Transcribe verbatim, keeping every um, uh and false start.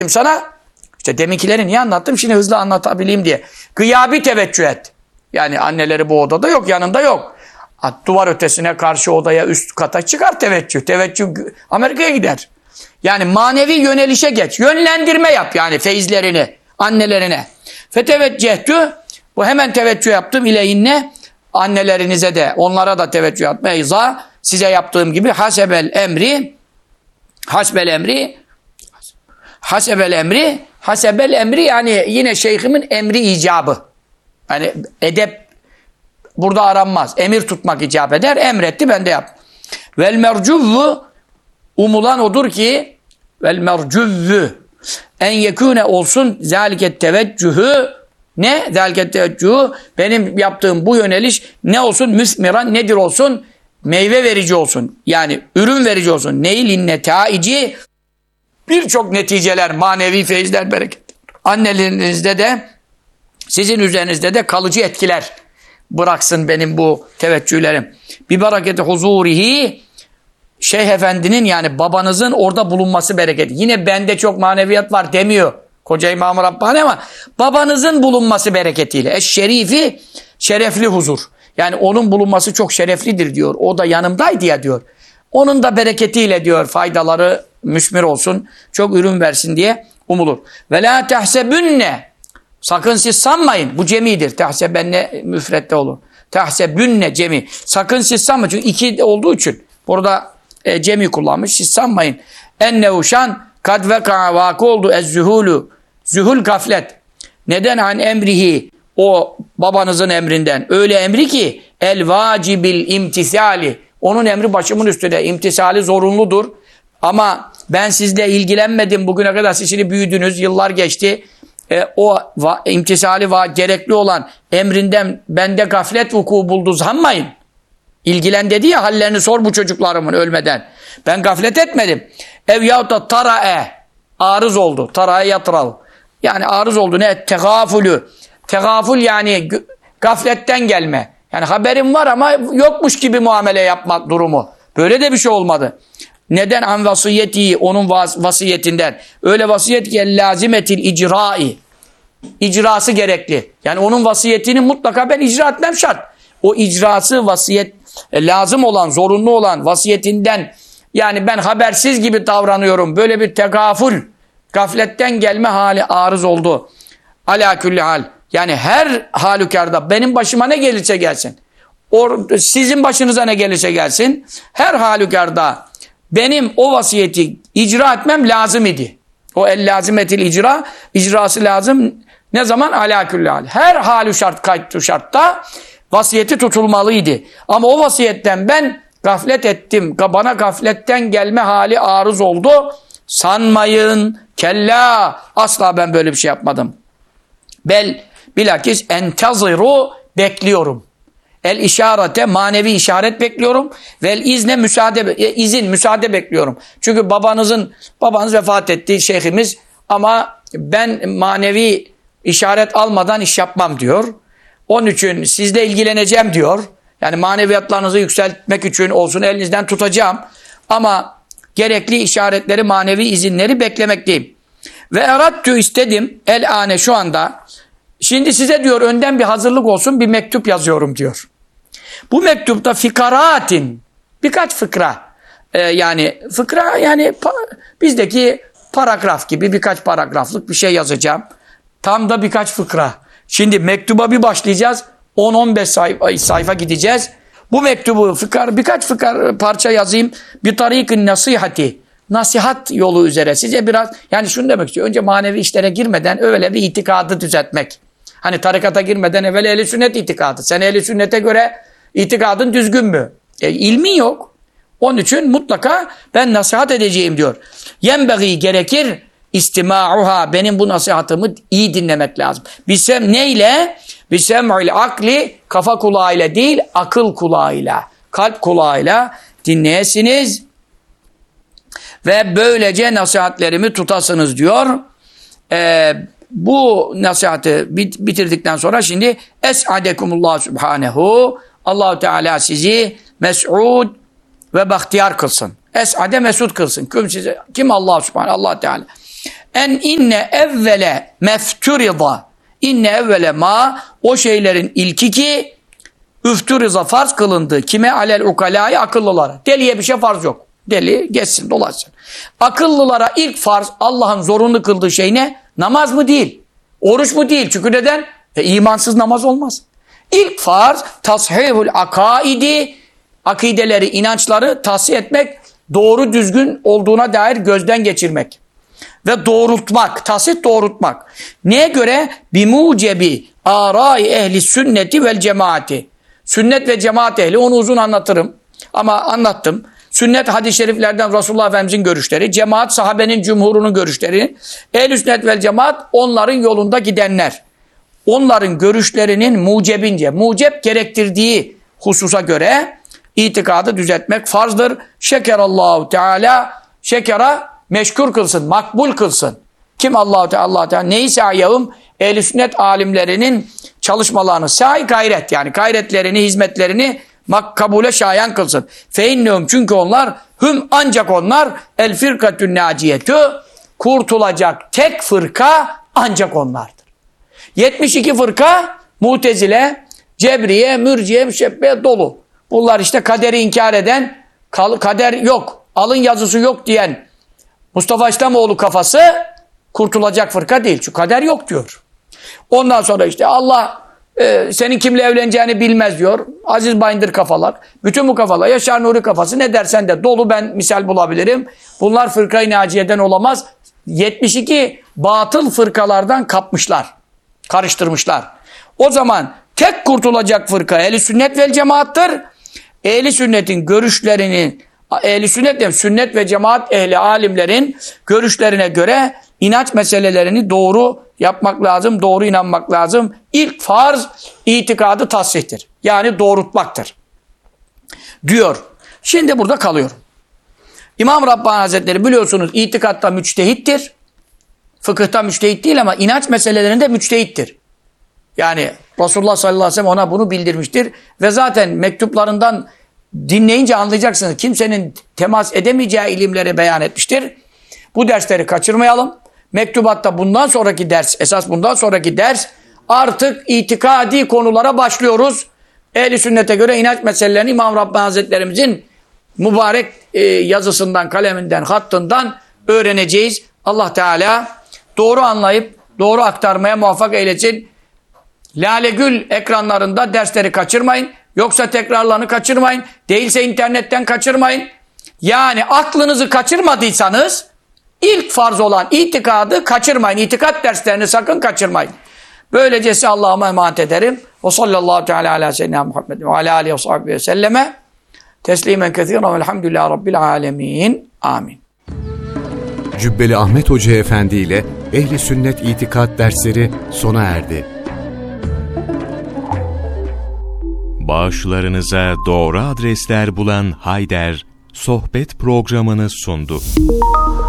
sana. İşte deminkileri niye anlattım? Şimdi hızlı anlatabileyim diye. Gıyabi teveccüh et. Yani anneleri bu odada yok, yanında yok. Duvar ötesine karşı odaya, üst kata çıkar teveccüh. Teveccüh Amerika'ya gider. Yani manevi yönelişe geç. Yönlendirme yap yani feyizlerini, annelerine. Feteveccehtu, bu hemen teveccüh yaptım ileyhinne, annelerinize de, onlara da teveccüh yapma. İza, size yaptığım gibi hasebel emri, hasbel emri, hasebel emri, hasebel emri yani yine şeyhimin emri icabı. Yani edep burada aranmaz. Emir tutmak icap eder. Emretti, ben de yap. Vel mercuvvu, umulan odur ki, vel mercuvvu, en yekûne olsun zâliket teveccühü, ne? Zâliket teveccühü, benim yaptığım bu yöneliş ne olsun? Müsmiran, nedir olsun? Meyve verici olsun. Yani ürün verici olsun. Neylin netaici, birçok neticeler, manevi feyizler, bereket. Annelerinizde de, sizin üzerinizde de kalıcı etkiler bıraksın benim bu teveccühlerim. Bir bereketi huzurihi, Şeyh Efendi'nin yani babanızın orada bulunması bereketi. Yine bende çok maneviyat var demiyor Koca İmam-ı Rabbani ama babanızın bulunması bereketiyle. Eşşerifi, şerefli huzur. Yani onun bulunması çok şereflidir diyor. O da yanımdaydı ya diyor. Onun da bereketiyle diyor faydaları müsmir olsun. Çok ürün versin diye umulur. Ve la tehsebünne, sakın siz sanmayın. Bu cemidir. Tehsebenne müfrette olur. Tehsebünne cemi. Sakın siz sanmayın. Çünkü iki olduğu için burada e, cemi kullanmış. Siz sanmayın. Ennevşan kad veka vakı oldu ezzühulü. Zühul gaflet. Neden an emrihi, o babanızın emrinden. Öyle emri ki el vacibil imtisali. Onun emri başımın üstünde. İmtisali zorunludur. Ama ben sizle ilgilenmedim. Bugüne kadar siz şimdi büyüdünüz. Yıllar geçti. E, o va, imtisali va, gerekli olan emrinden bende gaflet vuku buldu sanmayın. İlgilen dedi ya, hallerini sor bu çocuklarımın ölmeden. Ben gaflet etmedim. Ev yahut da tara'e, arız oldu. Tara'e yatıral. Yani arız oldu. Ne? Tegafülü. Tegafül yani gafletten gelme. Yani haberim var ama yokmuş gibi muamele yapmak durumu. Böyle de bir şey olmadı. Neden? An vasiyeti, onun vas vasiyetinden. Öyle vasiyet ki lazimetil icrai. İcrası gerekli. Yani onun vasiyetini mutlaka ben icra etmem şart. O icrası vasiyet e, lazım olan, zorunlu olan vasiyetinden, yani ben habersiz gibi davranıyorum. Böyle bir tegafül, gafletten gelme hali arız oldu. Ala külli hal. Yani her halükarda benim başıma ne gelirse gelsin. Or, sizin başınıza ne gelirse gelsin. Her halükarda benim o vasiyeti icra etmem lazım idi. O el lazimetil icra, icrası lazım. Ne zaman? Ala külli hal. Her halü şart, kayıtlı şartta vasiyeti tutulmalıydı. Ama o vasiyetten ben gaflet ettim. Bana gafletten gelme hali arız oldu. Sanmayın. Kella. Asla ben böyle bir şey yapmadım. Bel bilakis enteziru, bekliyorum. El işarete, manevi işaret bekliyorum. Vel izne, müsaade, izin, müsaade bekliyorum. Çünkü babanızın, babanız vefat etti, şeyhimiz, ama ben manevi işaret almadan iş yapmam diyor. Onun için sizle ilgileneceğim diyor. Yani maneviyatlarınızı yükseltmek için olsun elinizden tutacağım. Ama gerekli işaretleri, manevi izinleri beklemekteyim. Ve erattü, istedim, el ane, şu anda. Şimdi size diyor önden bir hazırlık olsun, bir mektup yazıyorum diyor. Bu mektupta fikaratin, birkaç fıkra, ee, yani fıkra yani pa, bizdeki paragraf gibi birkaç paragraflık bir şey yazacağım. Tam da birkaç fıkra. Şimdi mektuba bir başlayacağız, on on beş sayfa, sayfa gideceğiz. Bu mektubu fıkar, birkaç fıkar parça yazayım. Bir tarikin nasihati, nasihat yolu üzere size biraz, yani şunu demek istiyor. Önce manevi işlere girmeden öyle bir itikadı düzeltmek. Hani tarikata girmeden evvel ehl-i sünnet itikadı. Sen ehl-i sünnete göre itikadın düzgün mü? E, ilmin yok. Onun için mutlaka ben nasihat edeceğim diyor. Yenbeği, gerekir, istima'uha, benim bu nasihatımı iyi dinlemek lazım. Bisem neyle? Bisem'il akli, kafa kulağıyla değil, akıl kulağıyla, kalp kulağıyla dinleyesiniz. Ve böylece nasihatlerimi tutasınız diyor. Eee Bu nasihati bitirdikten sonra şimdi es'adekumullah subhanehu, Allah-u Teala sizi mes'ud ve bahtiyar kılsın. Es'ade mesud kılsın. Kim size? Kim? Allah subhanehu, Allah Teala. En inne evvele mefturida. İnne evvele ma, o şeylerin ilki ki üfturiza, farz kılındı. Kime? Alel ukalâi, akıllılara. Deliye bir şey farz yok. Deli geçsin dolaşsın. Akıllılara ilk farz, Allah'ın zorunlu kıldığı şey ne? Namaz mı değil? Oruç mu değil? Çünkü neden? E, imansız namaz olmaz. İlk farz tashihul akaidi, akideleri, inançları tahsih etmek, doğru düzgün olduğuna dair gözden geçirmek ve doğrultmak. Tahsih doğrultmak. Neye göre? Bimucebi arai ehli sünneti vel cemaati. Sünnet ve cemaat ehli, onu uzun anlatırım ama anlattım. Sünnet hadis-i şeriflerden Resulullah Efendimizin görüşleri, cemaat sahabenin cumhurunun görüşleri, ehl-i sünnet vel cemaat onların yolunda gidenler. Onların görüşlerinin mucebince, mucep gerektirdiği hususa göre itikadı düzeltmek farzdır. Şekerallahu Teala, şekera meşkur kılsın, makbul kılsın. Kim Allah-u Teala, Allah-u Teala neyse ayağım, ehl-i sünnet alimlerinin çalışmalarını, sahi gayret yani gayretlerini, hizmetlerini kabule şayan kılsın. Feinnehum, çünkü onlar, hüm ancak onlar, el firkatün naciyetü, kurtulacak tek fırka ancak onlardır. yetmiş iki fırka Mutezile, Cebriye, Mürciye, Müşebbiye dolu. Bunlar işte kaderi inkar eden, kader yok, alın yazısı yok diyen Mustafa İslamoğlu kafası kurtulacak fırka değil. Çünkü kader yok diyor. Ondan sonra işte Allah e, senin kimle evleneceğini bilmez diyor. Aziz Bayındır kafalar. Bütün bu kafalar, Yaşar Nuri kafası, ne dersen de dolu, ben misal bulabilirim. Bunlar fırkayı naciyeden olamaz. yetmiş iki batıl fırkalardan kapmışlar. Karıştırmışlar. O zaman tek kurtulacak fırka ehl-i sünnet vel cemaattır. Ehl-i sünnetin görüşlerinin, ehl-i sünnet, sünnet ve cemaat ehli alimlerin görüşlerine göre inanç meselelerini doğru yapmak lazım, doğru inanmak lazım. İlk farz itikadı tasihtir. Yani doğrultmaktır. Diyor. Şimdi burada kalıyorum. İmam Rabbani Hazretleri biliyorsunuz itikatta müçtehittir. Fıkıhta müçtehit değil ama inanç meselelerinde müçtehittir. Yani Resulullah sallallahu aleyhi ve sellem ona bunu bildirmiştir. Ve zaten mektuplarından dinleyince anlayacaksınız. Kimsenin temas edemeyeceği ilimleri beyan etmiştir. Bu dersleri kaçırmayalım. Mektubatta bundan sonraki ders, esas bundan sonraki ders artık itikadi konulara başlıyoruz. Ehl-i sünnete göre inanç meselelerini İmam Rabbani Hazretlerimizin mübarek e, yazısından, kaleminden, hattından öğreneceğiz. Allah Teala doğru anlayıp doğru aktarmaya muvaffak eylesin. Lale Gül ekranlarında dersleri kaçırmayın. Yoksa tekrarlarını kaçırmayın. Değilse internetten kaçırmayın. Yani aklınızı kaçırmadıysanız ilk farz olan itikadı kaçırmayın. İtikat derslerini sakın kaçırmayın. Böylece size Allah'a emanet ederim. Ve sallallahu teala ala seyyidina Muhammed ve ala alihi ve sahbihi ve selleme teslimen kethiren velhamdülillahi rabbil alemin. Amin. Cübbeli Ahmet Hoca Efendi ile Ehli Sünnet İtikat dersleri sona erdi. Bağışlarınıza doğru adresler bulan Hayder, sohbet programını sundu.